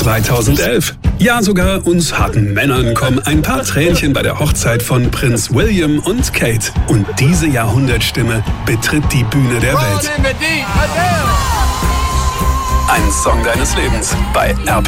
2011. Ja, sogar uns harten Männern kommen ein paar Tränchen bei der Hochzeit von Prinz William und Kate. Und diese Jahrhundertstimme betritt die Bühne der Welt. Ein Song deines Lebens bei RP.